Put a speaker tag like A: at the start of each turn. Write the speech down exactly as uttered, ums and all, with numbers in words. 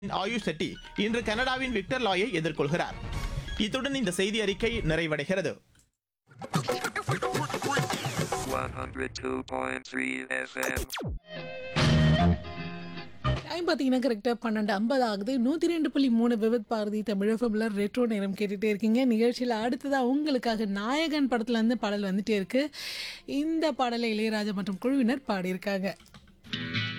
A: ஆயுஷ் செட்டி இன்று கனடாவின் விக்டர் லாயை எதிர்கொள்கிறார். இத்துடன் இந்த செய்தி அறிக்கை நிறைவடைகிறது.
B: one oh two point three F M.
C: Time பார்த்தீங்கன்னா கரெக்டாக பன்னெண்டு ஐம்பது ஆகுது. நூற்றி ரெண்டு புள்ளி மூணு விவித் பாரதி தமிழ் எஃப்எம்ல ரெட்ரோ நேரம் கேட்டுகிட்டே இருக்கீங்க. நிகழ்ச்சியில் அடுத்ததாக உங்களுக்காக நாயகன் படத்துலேருந்து பாடல் வந்துட்டே இருக்கு. இந்த பாடலை இளையராஜா மற்றும் குழுவினர் பாடியிருக்காங்க.